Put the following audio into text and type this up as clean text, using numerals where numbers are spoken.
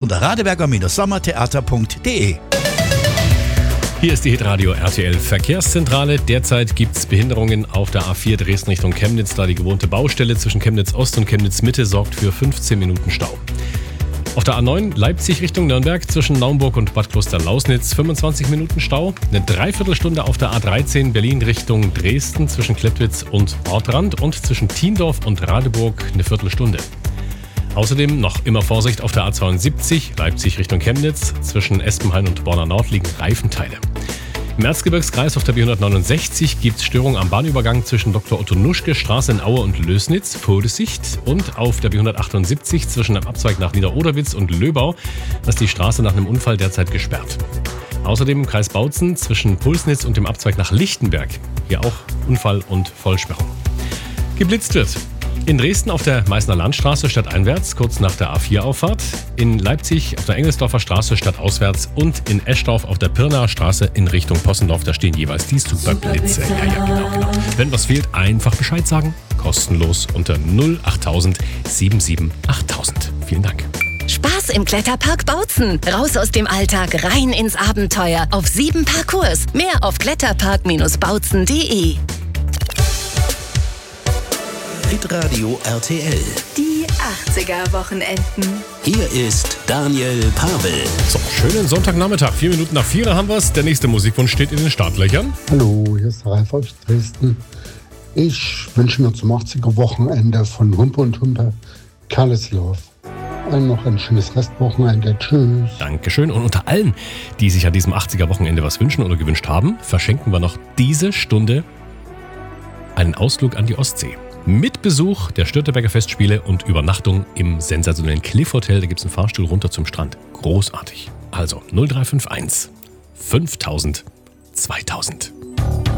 unter radeberger-sommertheater.de. Hier ist die Hitradio RTL Verkehrszentrale. Derzeit gibt es Behinderungen auf der A4 Dresden Richtung Chemnitz, da die gewohnte Baustelle zwischen Chemnitz Ost und Chemnitz Mitte sorgt für 15 Minuten Stau. Auf der A9 Leipzig Richtung Nürnberg zwischen Naumburg und Bad Kloster-Lausnitz 25 Minuten Stau. Eine Dreiviertelstunde auf der A13 Berlin Richtung Dresden zwischen Klettwitz und Ortrand und zwischen Thiendorf und Radeburg eine Viertelstunde. Außerdem noch immer Vorsicht auf der A72 Leipzig Richtung Chemnitz. Zwischen Espenhain und Borna Nord liegen Reifenteile. Im Erzgebirgskreis auf der B169 gibt es Störungen am Bahnübergang zwischen Dr. Otto Nuschke Straße in Aue und Lößnitz. Vorsicht. Und auf der B178 zwischen dem Abzweig nach Niederoderwitz und Löbau ist die Straße nach einem Unfall derzeit gesperrt. Außerdem im Kreis Bautzen zwischen Pulsnitz und dem Abzweig nach Lichtenberg. Hier auch Unfall und Vollsperrung. Geblitzt wird in Dresden auf der Meißner Landstraße stadteinwärts, kurz nach der A4-Auffahrt. In Leipzig auf der Engelsdorfer Straße stadtauswärts und in Eschdorf auf der Pirnaer Straße in Richtung Possendorf. Da stehen jeweils die Superblitze. Ja, genau. Wenn was fehlt, einfach Bescheid sagen. Kostenlos unter 08000 77 8000. Vielen Dank. Spaß im Kletterpark Bautzen. Raus aus dem Alltag, rein ins Abenteuer. Auf 7 Parcours. Mehr auf kletterpark-bautzen.de. Hitradio RTL. Die 80er-Wochenenden. Hier ist Daniel Pavel. So, schönen Sonntagnachmittag. 4 Minuten nach 4 haben wir es. Der nächste Musikwunsch steht in den Startlöchern. Hallo, hier ist Ralf aus Dresden. Ich wünsche mir zum 80er-Wochenende von Humpe und Humpe Careless Love. Allen noch ein schönes Restwochenende. Tschüss. Dankeschön. Und unter allen, die sich an diesem 80er-Wochenende was wünschen oder gewünscht haben, verschenken wir noch diese Stunde einen Ausflug an die Ostsee. Mit Besuch der Störteberger Festspiele und Übernachtung im sensationellen Cliff Hotel. Da gibt es einen Fahrstuhl runter zum Strand. Großartig. Also 0351 5000 2000.